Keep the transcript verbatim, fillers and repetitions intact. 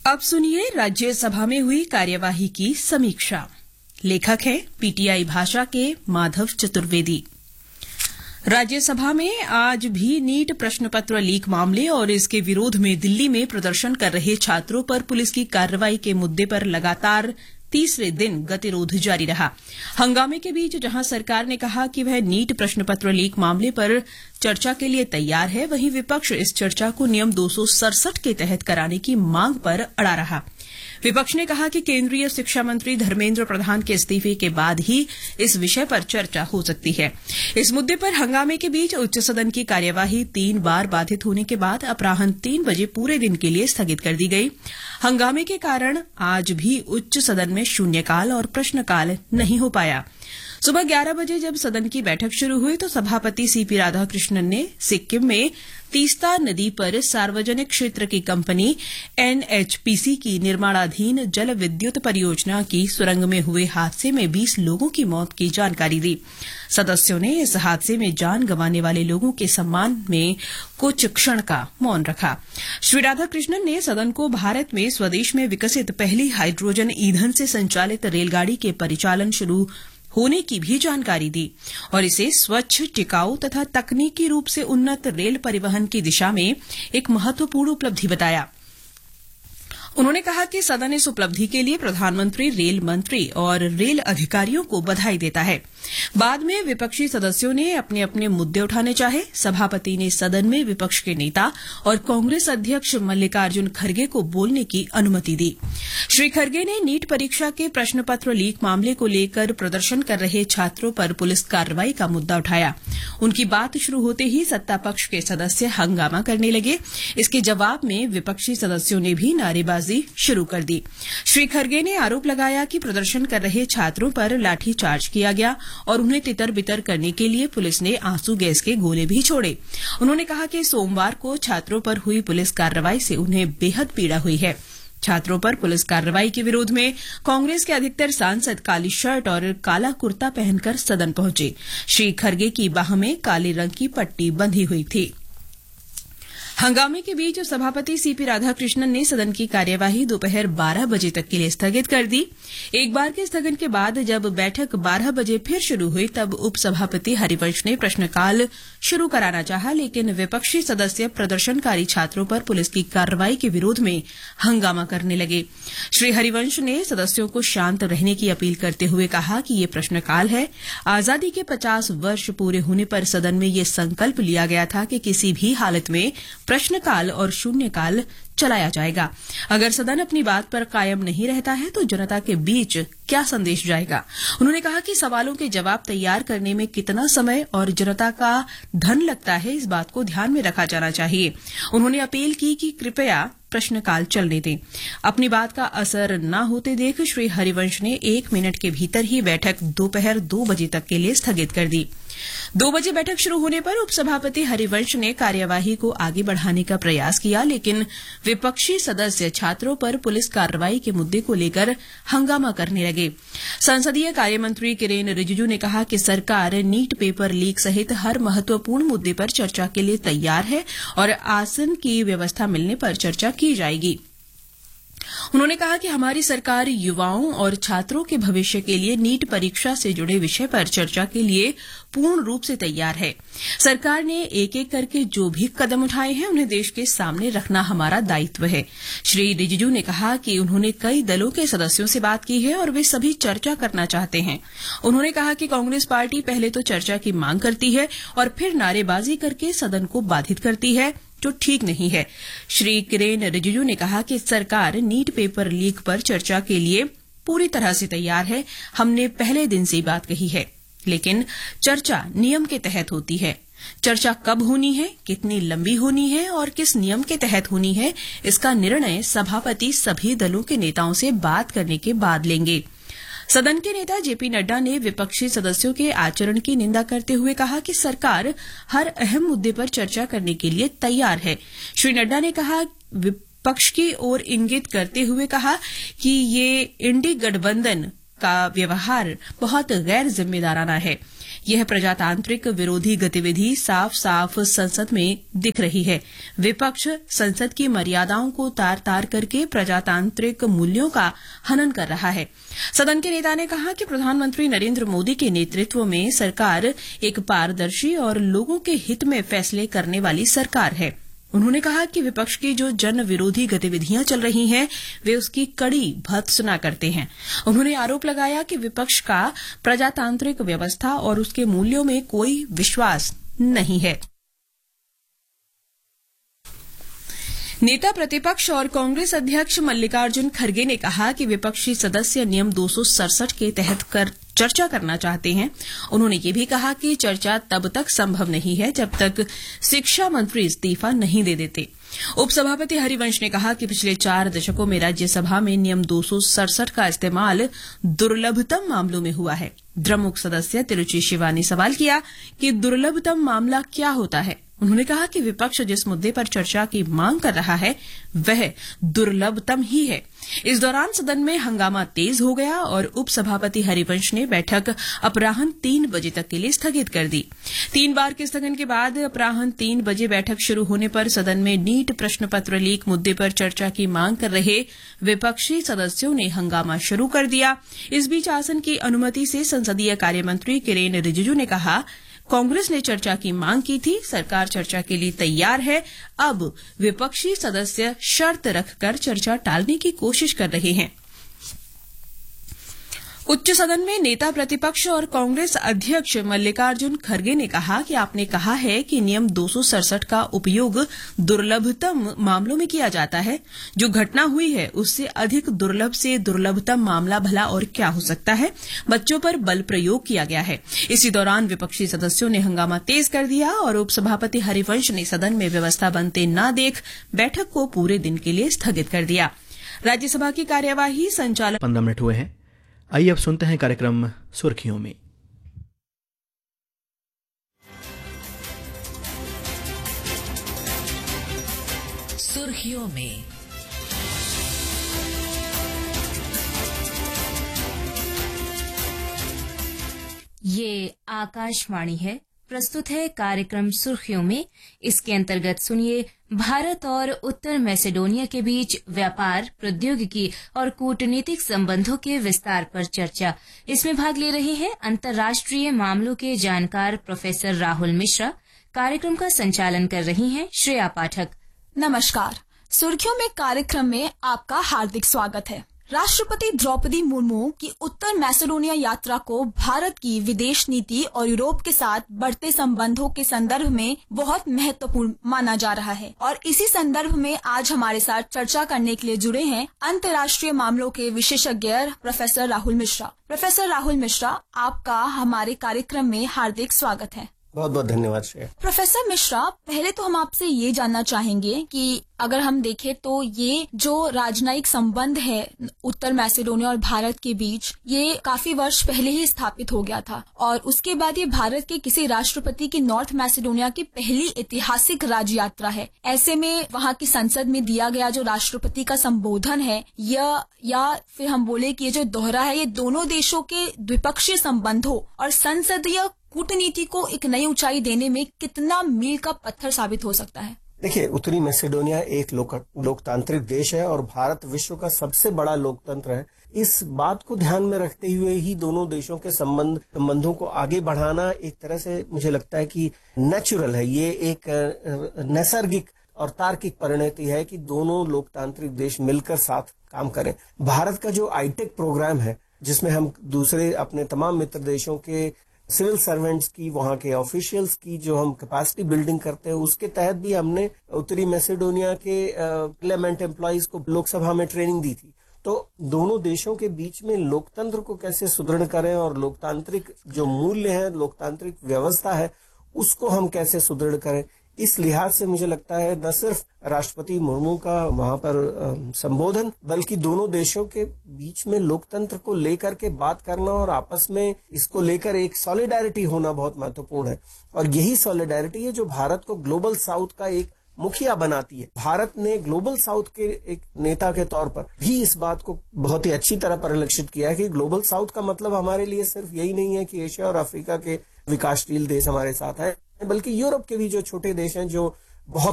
अब सुनिए राज्यसभा में हुई कार्यवाही की समीक्षा। लेखक हैं पीटीआई भाषा के माधव चतुर्वेदी। राज्यसभा में आज भी नीट प्रश्न पत्र लीक मामले और इसके विरोध में दिल्ली में प्रदर्शन कर रहे छात्रों पर पुलिस की कार्रवाई के मुद्दे पर लगातार तीसरे दिन गतिरोध जारी रहा। हंगामे के बीच जहां सरकार ने कहा कि वह नीट प्रश्न पत्र लीक मामले पर चर्चा के लिए तैयार है, वहीं विपक्ष इस चर्चा को नियम दो सौ सड़सठ के तहत कराने की मांग पर अड़ा रहा। विपक्ष ने कहा कि केंद्रीय शिक्षा मंत्री धर्मेंद्र प्रधान के इस्तीफे के बाद ही इस विषय पर चर्चा हो सकती है। इस मुद्दे पर हंगामे के बीच उच्च सदन की कार्यवाही तीन बार बाधित होने के बाद अपराह्न तीन बजे पूरे दिन के लिए स्थगित कर दी गई। हंगामे के कारण आज भी उच्च सदन में शून्यकाल और प्रश्नकाल नहीं हो पाया। सुबह ग्यारह बजे जब सदन की बैठक शुरू हुई तो सभापति सीपी राधाकृष्णन ने सिक्किम में तीस्ता नदी पर सार्वजनिक क्षेत्र की कंपनी एनएचपीसी की निर्माणाधीन जल विद्युत परियोजना की सुरंग में हुए हादसे में बीस लोगों की मौत की जानकारी दी। सदस्यों ने इस हादसे में जान गंवाने वाले लोगों के सम्मान में कुछ क्षण का मौन रखा। श्री राधाकृष्णन ने सदन को भारत में स्वदेश में विकसित पहली हाइड्रोजन ईंधन से संचालित रेलगाड़ी के परिचालन शुरू होने की भी जानकारी दी और इसे स्वच्छ, टिकाऊ तथा तकनीकी रूप से उन्नत रेल परिवहन की दिशा में एक महत्वपूर्ण उपलब्धि बताया। उन्होंने कहा कि सदन इस उपलब्धि के लिए प्रधानमंत्री, रेल मंत्री और रेल अधिकारियों को बधाई देता है। बाद में विपक्षी सदस्यों ने अपने अपने मुद्दे उठाने चाहे। सभापति ने सदन में विपक्ष के नेता और कांग्रेस अध्यक्ष मल्लिकार्जुन खड़गे को बोलने की अनुमति दी। श्री खड़गे ने नीट परीक्षा के प्रश्न पत्र लीक मामले को लेकर प्रदर्शन कर रहे छात्रों पर पुलिस कार्रवाई का मुद्दा उठाया। उनकी बात शुरू होते ही सत्तापक्ष के सदस्य हंगामा करने लगे। इसके जवाब में विपक्षी सदस्यों ने भी नारेबाजी शुरू कर दी। श्री खड़गे ने आरोप लगाया कि प्रदर्शन कर रहे छात्रों पर लाठीचार्ज किया गया और उन्हें तितर बितर करने के लिए पुलिस ने आंसू गैस के गोले भी छोड़े। उन्होंने कहा कि सोमवार को छात्रों पर हुई पुलिस कार्रवाई से उन्हें बेहद पीड़ा हुई है। छात्रों पर पुलिस कार्रवाई के विरोध में कांग्रेस के अधिकतर सांसद काली शर्ट और काला कुर्ता पहनकर सदन पहुंचे। श्री खड़गे की बाह में काले रंग की पट्टी बंधी हुई थी। हंगामे के बीच सभापति सीपी राधाकृष्णन ने सदन की कार्यवाही दोपहर बारह बजे तक के लिए स्थगित कर दी। एक बार के स्थगन के बाद जब बैठक बारह बजे फिर शुरू हुई तब उपसभापति हरिवंश ने प्रश्नकाल शुरू कराना चाहा, लेकिन विपक्षी सदस्य प्रदर्शनकारी छात्रों पर पुलिस की कार्रवाई के विरोध में हंगामा करने लगे। श्री हरिवंश ने सदस्यों को शांत रहने की अपील करते हुए कहा कि ये प्रश्नकाल है। आजादी के पचास वर्ष पूरे होने पर सदन में ये संकल्प लिया गया था कि किसी भी हालत में प्रश्नकाल और शून्यकाल चलाया जाएगा। अगर सदन अपनी बात पर कायम नहीं रहता है तो जनता के बीच क्या संदेश जाएगा। उन्होंने कहा कि सवालों के जवाब तैयार करने में कितना समय और जनता का धन लगता है, इस बात को ध्यान में रखा जाना चाहिए। उन्होंने अपील की कि कृपया प्रश्नकाल चलने दें। अपनी बात का असर न होते देख श्री हरिवंश ने एक मिनट के भीतर ही बैठक दोपहर दो बजे तक के लिए स्थगित कर दी। दो बजे बैठक शुरू होने पर उपसभापति हरिवंश ने कार्यवाही को आगे बढ़ाने का प्रयास किया, लेकिन विपक्षी सदस्य छात्रों पर पुलिस कार्रवाई के मुद्दे को लेकर हंगामा करने लगे। संसदीय कार्यमंत्री किरेन रिजिजू ने कहा कि सरकार नीट पेपर लीक सहित हर महत्वपूर्ण मुद्दे पर चर्चा के लिए तैयार है और आसन की व्यवस्था मिलने पर चर्चा की जाएगी। उन्होंने कहा कि हमारी सरकार युवाओं और छात्रों के भविष्य के लिए नीट परीक्षा से जुड़े विषय पर चर्चा के लिए पूर्ण रूप से तैयार है। सरकार ने एक एक करके जो भी कदम उठाए हैं उन्हें देश के सामने रखना हमारा दायित्व है। श्री रिजिजू ने कहा कि उन्होंने कई दलों के सदस्यों से बात की है और वे सभी चर्चा करना चाहते हैं। उन्होंने कहा कि कांग्रेस पार्टी पहले तो चर्चा की मांग करती है और फिर नारेबाजी करके सदन को बाधित करती है, जो ठीक नहीं है। श्री किरेन रिजिजू ने कहा कि सरकार नीट पेपर लीक पर चर्चा के लिए पूरी तरह से तैयार है। हमने पहले दिन से बात कही है, लेकिन चर्चा नियम के तहत होती है। चर्चा कब होनी है, कितनी लंबी होनी है और किस नियम के तहत होनी है, इसका निर्णय सभापति सभी दलों के नेताओं से बात करने के बाद लेंगे। सदन के नेता जेपी नड्डा ने विपक्षी सदस्यों के आचरण की निंदा करते हुए कहा कि सरकार हर अहम मुद्दे पर चर्चा करने के लिए तैयार है। श्री नड्डा ने कहा विपक्ष की ओर इंगित करते हुए कहा कि ये इंडी गठबंधन का व्यवहार बहुत गैर जिम्मेदाराना है। यह प्रजातांत्रिक विरोधी गतिविधि साफ साफ संसद में दिख रही है। विपक्ष संसद की मर्यादाओं को तार तार करके प्रजातांत्रिक मूल्यों का हनन कर रहा है। सदन के नेता ने कहा कि प्रधानमंत्री नरेंद्र मोदी के नेतृत्व में सरकार एक पारदर्शी और लोगों के हित में फैसले करने वाली सरकार है। उन्होंने कहा कि विपक्ष की जो जन विरोधी गतिविधियां चल रही हैं, वे उसकी कड़ी भर्त्सना करते हैं। उन्होंने आरोप लगाया कि विपक्ष का प्रजातांत्रिक व्यवस्था और उसके मूल्यों में कोई विश्वास नहीं है। नेता प्रतिपक्ष और कांग्रेस अध्यक्ष मल्लिकार्जुन खड़गे ने कहा कि विपक्षी सदस्य नियम दो सौ सड़सठ के तहत कर चर्चा करना चाहते हैं। उन्होंने ये भी कहा कि चर्चा तब तक संभव नहीं है जब तक शिक्षा मंत्री इस्तीफा नहीं दे देते। उपसभापति हरिवंश ने कहा कि पिछले चार दशकों में राज्यसभा में नियम दो सौ सड़सठ का इस्तेमाल दुर्लभतम मामलों में हुआ है। द्रमुक सदस्य तिरुचि शिवा ने सवाल किया कि दुर्लभतम मामला क्या होता है। उन्होंने कहा कि विपक्ष जिस मुद्दे पर चर्चा की मांग कर रहा है वह दुर्लभतम ही है। इस दौरान सदन में हंगामा तेज हो गया और उपसभापति हरिवंश ने बैठक अपराह्न तीन बजे तक के लिए स्थगित कर दी। तीन बार के स्थगन के बाद अपराह्न तीन बजे बैठक शुरू होने पर सदन में नीट प्रश्न पत्र लीक मुद्दे पर चर्चा की मांग कर रहे विपक्षी सदस्यों ने हंगामा शुरू कर दिया। इस बीच आसन की अनुमति से संसदीय कार्यमंत्री किरेन रिजिजू ने कहा, कांग्रेस ने चर्चा की मांग की थी, सरकार चर्चा के लिए तैयार है। अब विपक्षी सदस्य शर्त रखकर चर्चा टालने की कोशिश कर रहे हैं। उच्च सदन में नेता प्रतिपक्ष और कांग्रेस अध्यक्ष मल्लिकार्जुन खड़गे ने कहा कि आपने कहा है कि नियम दो सौ सड़सठ का उपयोग दुर्लभतम मामलों में किया जाता है। जो घटना हुई है उससे अधिक दुर्लभ से दुर्लभतम मामला भला और क्या हो सकता है। बच्चों पर बल प्रयोग किया गया है। इसी दौरान विपक्षी सदस्यों ने हंगामा तेज कर दिया और उपसभापति हरिवंश ने सदन में व्यवस्था बनते न देख बैठक को पूरे दिन के लिए स्थगित कर दिया। राज्यसभा की कार्यवाही संचालन पंद्रह मिनट हुए हैं। आइए अब सुनते हैं कार्यक्रम सुर्खियों में। सुर्खियों में ये आकाशवाणी है। प्रस्तुत है कार्यक्रम सुर्खियों में। इसके अंतर्गत सुनिए भारत और उत्तर मैसेडोनिया के बीच व्यापार, प्रौद्योगिकी और कूटनीतिक संबंधों के विस्तार पर चर्चा। इसमें भाग ले रहे हैं अंतर्राष्ट्रीय मामलों के जानकार प्रोफेसर राहुल मिश्रा। कार्यक्रम का संचालन कर रही हैं श्रेया पाठक। नमस्कार। सुर्खियों में कार्यक्रम में आपका हार्दिक स्वागत है। राष्ट्रपति द्रौपदी मुर्मू की उत्तर मैसेडोनिया यात्रा को भारत की विदेश नीति और यूरोप के साथ बढ़ते संबंधों के संदर्भ में बहुत महत्वपूर्ण माना जा रहा है और इसी संदर्भ में आज हमारे साथ चर्चा करने के लिए जुड़े हैं अंतर्राष्ट्रीय मामलों के विशेषज्ञ प्रोफेसर राहुल मिश्रा। प्रोफेसर राहुल मिश्रा, आपका हमारे कार्यक्रम में हार्दिक स्वागत है। बहुत बहुत धन्यवाद श्रेया। प्रोफेसर मिश्रा, पहले तो हम आपसे ये जानना चाहेंगे कि अगर हम देखें तो ये जो राजनयिक संबंध है उत्तर मैसेडोनिया और भारत के बीच, ये काफी वर्ष पहले ही स्थापित हो गया था और उसके बाद ये भारत के किसी राष्ट्रपति की नॉर्थ मैसेडोनिया की पहली ऐतिहासिक राज्य यात्रा है। ऐसे में वहाँ की संसद में दिया गया जो राष्ट्रपति का संबोधन है या या फिर हम बोले कि ये जो दोहरा है, ये दोनों देशों के द्विपक्षीय संबंधों और संसदीय कूटनीति को एक नई ऊंचाई देने में कितना मील का पत्थर साबित हो सकता है? देखिए, उत्तरी मैसेडोनिया एक लोक, लोकतांत्रिक देश है और भारत विश्व का सबसे बड़ा लोकतंत्र है। इस बात को ध्यान में रखते हुए ही दोनों देशों के संबंध संबंधों को आगे बढ़ाना एक तरह से मुझे लगता है कि नेचुरल है। ये एक नैसर्गिक और तार्किक परिणति है कि दोनों लोकतांत्रिक देश मिलकर साथ काम करें। भारत का जो आईटेक प्रोग्राम है, जिसमें हम दूसरे अपने तमाम मित्र देशों के सिविल सर्वेंट्स की, वहाँ के ऑफिशियल्स की जो हम कैपेसिटी बिल्डिंग करते हैं, उसके तहत भी हमने उत्तरी मैसेडोनिया के पार्लियामेंट एम्प्लॉइज को लोकसभा में ट्रेनिंग दी थी। तो दोनों देशों के बीच में लोकतंत्र को कैसे सुदृढ़ करें और लोकतांत्रिक जो मूल्य है, लोकतांत्रिक व्यवस्था है, उसको हम कैसे सुदृढ़ करें, इस लिहाज से मुझे लगता है न सिर्फ राष्ट्रपति मुर्मू का वहां पर संबोधन, बल्कि दोनों देशों के बीच में लोकतंत्र को लेकर के बात करना और आपस में इसको लेकर एक सॉलिडारिटी होना बहुत महत्वपूर्ण है। और यही सॉलिडारिटी है जो भारत को ग्लोबल साउथ का एक मुखिया बनाती है। भारत ने ग्लोबल साउथ के एक नेता के तौर पर भी इस बात को बहुत ही अच्छी तरह परिलक्षित किया है कि ग्लोबल साउथ का मतलब हमारे लिए सिर्फ यही नहीं है कि एशिया और अफ्रीका के विकासशील देश हमारे साथ हैं, बल्कि यूरोप के भी जो छोटे देश हैं जो बहुत